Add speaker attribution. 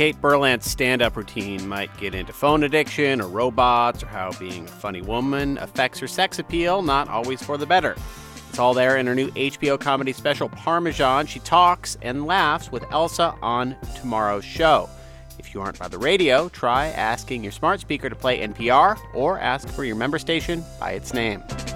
Speaker 1: Kate Berland's stand-up routine might get into phone addiction or robots or how being a funny woman affects her sex appeal, not always for the better. It's all there in her new HBO comedy special, Parmesan. She talks and laughs with Elsa on tomorrow's show. If you aren't by the radio, try asking your smart speaker to play NPR or ask for your member station by its name.